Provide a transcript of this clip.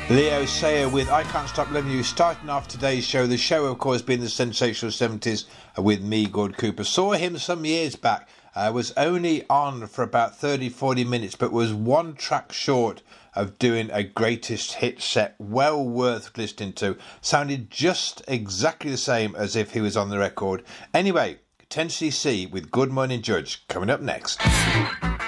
Leo Sayer with I Can't Stop Loving You, starting off today's show. The show, of course, being the sensational 70s with me, Gord Cooper. Saw him some years back. Was only on for about 30-40 minutes, but was one track short of doing a greatest hit set. Well worth listening to. Sounded just exactly the same as if he was on the record. Anyway, 10cc with Good Morning Judge coming up next.